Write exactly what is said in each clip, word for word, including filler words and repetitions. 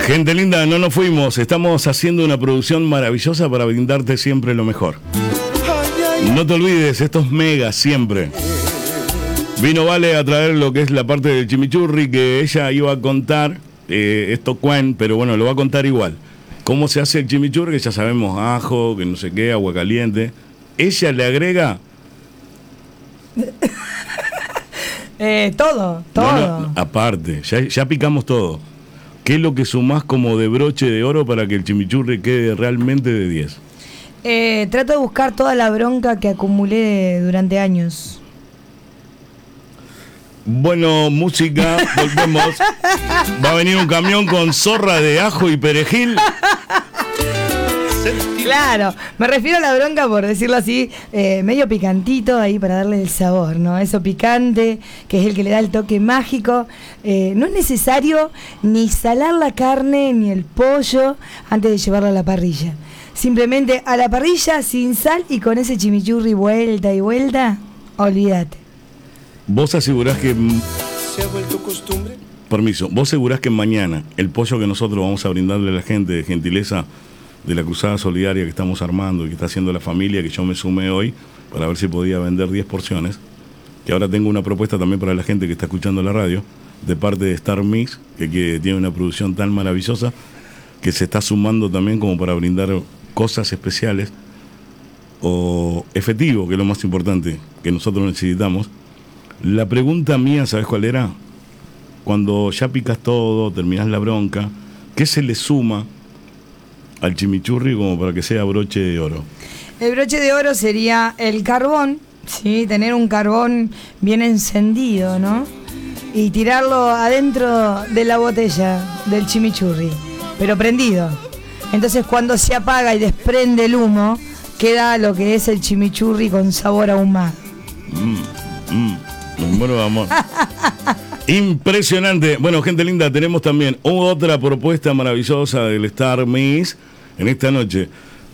Gente linda, no nos fuimos. Estamos haciendo una producción maravillosa para brindarte siempre lo mejor. No te olvides, estos megas siempre. Vino Vale a traer lo que es la parte del chimichurri que ella iba a contar. Eh, esto Cuen, pero bueno, lo va a contar igual. ¿Cómo se hace el chimichurri? Que ya sabemos, ajo, que no sé qué, agua caliente. Ella le agrega... eh, todo, todo. No, no, aparte, ya, ya picamos todo. ¿Qué es lo que sumás como de broche de oro para que el chimichurri quede realmente de diez? Eh, trato de buscar toda la bronca que acumulé durante años. Bueno, música, volvemos. Va a venir un camión con zorra de ajo y perejil. Claro, me refiero a la bronca, por decirlo así, eh, medio picantito ahí para darle el sabor, ¿no? Eso picante, que es el que le da el toque mágico. Eh, no es necesario ni salar la carne ni el pollo antes de llevarlo a la parrilla. Simplemente a la parrilla sin sal y con ese chimichurri vuelta y vuelta, olvídate. Vos asegurás que... ¿Se ha vuelto costumbre? Permiso, vos asegurás que mañana el pollo que nosotros vamos a brindarle a la gente de gentileza de la Cruzada Solidaria que estamos armando y que está haciendo la familia, que yo me sumé hoy para ver si podía vender diez porciones, que ahora tengo una propuesta también para la gente que está escuchando la radio, de parte de Star Mix, que, que tiene una producción tan maravillosa, que se está sumando también como para brindar cosas especiales o efectivo, que es lo más importante que nosotros necesitamos. La pregunta mía, ¿sabes cuál era? Cuando ya picas todo, terminás la bronca, ¿qué se le suma al chimichurri como para que sea broche de oro? El broche de oro sería el carbón, ¿sí? Tener un carbón bien encendido, ¿no? Y tirarlo adentro de la botella del chimichurri, pero prendido. Entonces cuando se apaga y desprende el humo, queda lo que es el chimichurri con sabor ahumado. Mmm, mmm, me muero de amor. Impresionante. Bueno, gente linda, tenemos también otra propuesta maravillosa del Star Mix en esta noche.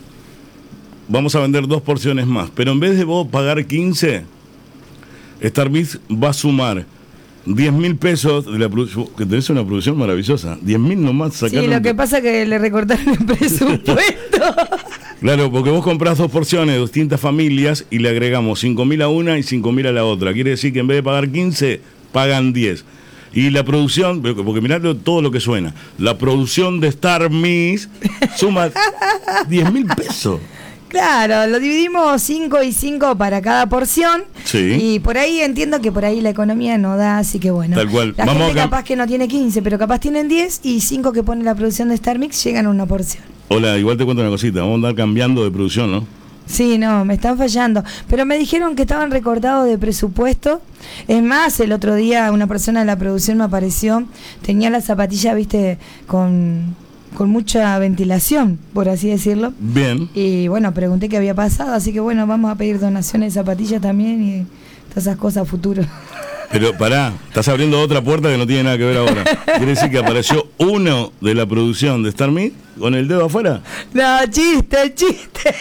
Vamos a vender dos porciones más, pero en vez de vos pagar quince, Star Mix va a sumar diez mil pesos de la producción, que tenés una producción maravillosa. diez mil nomás sacaron. Sí, lo que pasa es que le recortaron el presupuesto. Claro, porque vos comprás dos porciones de distintas familias y le agregamos cinco mil a una y cinco mil a la otra. Quiere decir que en vez de pagar quince, pagan diez. Y la producción, porque mirá todo lo que suena, la producción de Star Mix suma diez mil pesos. Claro, lo dividimos cinco y cinco para cada porción. Sí. Y por ahí entiendo que por ahí la economía no da, así que bueno. Tal cual. La Vamos gente a... capaz que no tiene quince, pero capaz tienen diez y cinco que pone la producción de Star Mix llegan a una porción. Hola, igual te cuento una cosita, vamos a andar cambiando de producción, ¿no? Sí, no, me están fallando. Pero me dijeron que estaban recortados de presupuesto. Es más, el otro día una persona de la producción me apareció, tenía la zapatilla, viste, con, con mucha ventilación, por así decirlo. Bien. Y bueno, pregunté qué había pasado, así que bueno, vamos a pedir donaciones de zapatillas también y todas esas cosas a futuro. Pero pará, estás abriendo otra puerta que no tiene nada que ver ahora. ¿Quiere decir que apareció uno de la producción de Star Mix con el dedo afuera? No, chiste, chiste.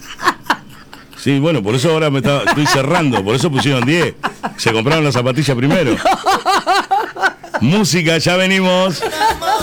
Sí, bueno, por eso ahora me está, estoy cerrando, por eso pusieron diez. Se compraron la zapatilla primero. Música, ya venimos.